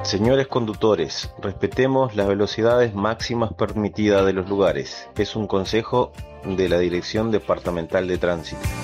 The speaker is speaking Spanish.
Señores conductores, respetemos las velocidades máximas permitidas de los lugares. Es un consejo de la Dirección Departamental de Tránsito.